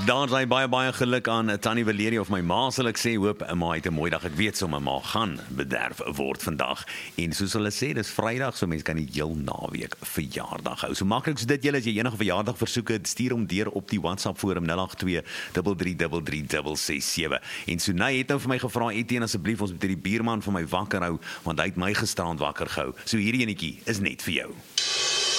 Daar sy baie geluk aan Tannie Valerie of my ma sal ek sê, hoop ma het 'n mooi dag. Ek weet sommer ma gaan bederf word vandag. En soos hulle sê, dis Vrydag, so mense kan die heel naweek verjaardag hou. So maklik so dit julle as jy enige verjaardag versoek het, stuur hom deur op die WhatsApp forum 082 333 667. En Sunay het nou vir my gevra, Etienne, asseblief ons moet hierdie buurman van my wakker hou, want hy het my gisterand wakker gehou. So hierdie enetjie is net vir jou.